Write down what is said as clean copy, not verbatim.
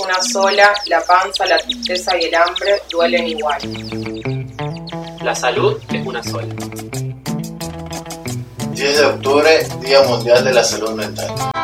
una sola, la panza, la tristeza y el hambre duelen igual. La salud es una sola. 10 de octubre, Día Mundial de la Salud Mental.